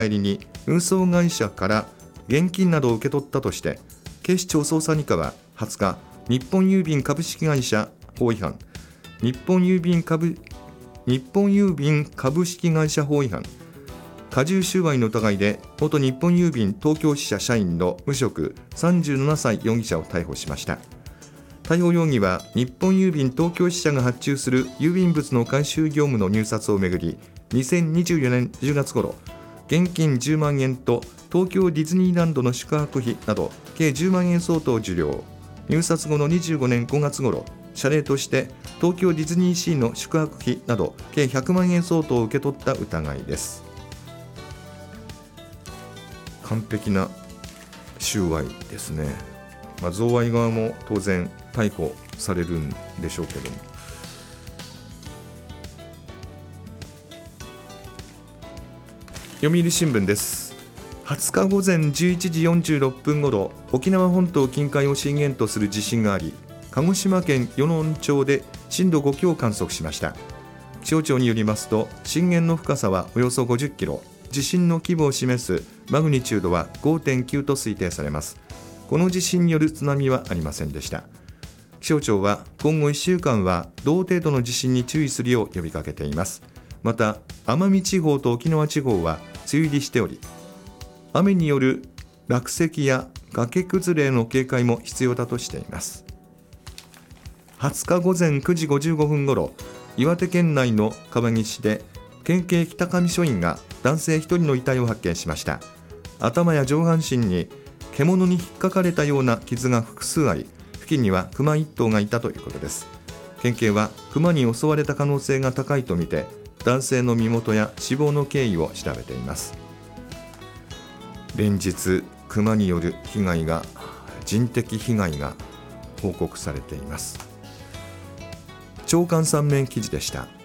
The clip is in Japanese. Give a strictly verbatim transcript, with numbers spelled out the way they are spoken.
りに運送会社から現金などを受け取ったとして、警視庁捜査二課ははつか、日本郵便株式会社法違反、日本郵便株日本郵便株式会社法違反、加重収賄の疑いで元日本郵便東京支社社員の無職さんじゅうななさい容疑者を逮捕しました。逮捕容疑は、日本郵便東京支社が発注する郵便物の回収業務の入札をめぐり、にせんにじゅうよねんじゅうがつ頃、現金じゅうまんえんと東京ディズニーランドの宿泊費など計じゅうまんえん相当を受領。入札後のにじゅうごねんごがつ頃、謝礼として東京ディズニーシーの宿泊費など計ひゃくまんえん相当を受け取った疑いです。完璧な収賄ですね。まあ、贈賄側も当然逮捕されるんでしょうけども、読売新聞です。はつか午前じゅういちじよんじゅうろっぷんごろ、沖縄本島近海を震源とする地震があり、鹿児島県与野町で震度ごきょうを観測しました。気象庁によりますと、震源の深さはおよそごじゅっキロ、地震の規模を示すマグニチュードは ごてんきゅう と推定されます。この地震による津波はありませんでした。気象庁は今後いっしゅうかんは同程度の地震に注意するよう呼びかけています。また、奄美地方と沖縄地方は梅雨入りしており、雨による落石や崖崩れへの警戒も必要だとしています。はつか午前くじごじゅうごふんごろ、岩手県内の川岸で県警北上署員が男性ひとりの遺体を発見しました。頭や上半身に獣に引っかかれたような傷が複数あり、付近にはクマいっとうがいたということです。県警はクマに襲われた可能性が高いとみて、男性の身元や死亡の経緯を調べています。連日クマによる被害が、人的被害が報告されています。朝刊さん面記事でした。